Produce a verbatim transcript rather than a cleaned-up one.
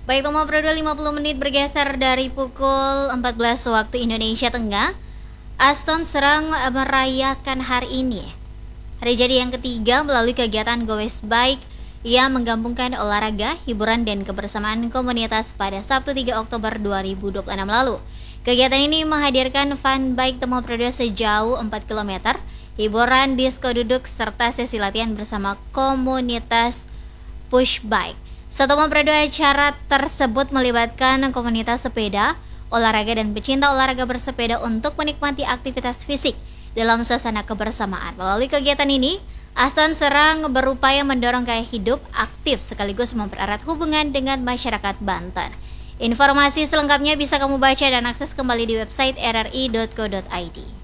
Baik, Tomo Prodo lima puluh menit bergeser dari pukul empat belas waktu Indonesia Tengah. Aston Serang merayakan hari ini hari jadi yang ketiga melalui kegiatan Goes Bike yang menggabungkan olahraga, hiburan, dan kebersamaan komunitas pada Sabtu tiga Oktober dua ribu dua puluh enam lalu. Kegiatan ini menghadirkan fun bike Tomo Prodo sejauh empat kilometer, hiburan disko duduk, serta sesi latihan bersama komunitas push bike. Tomo Prodo acara tersebut melibatkan komunitas sepeda, olahraga, dan pecinta olahraga bersepeda untuk menikmati aktivitas fisik dalam suasana kebersamaan. Melalui kegiatan ini, Aston Serang berupaya mendorong gaya hidup aktif sekaligus mempererat hubungan dengan masyarakat Banten. Informasi selengkapnya bisa kamu baca dan akses kembali di website r r i dot co dot i d.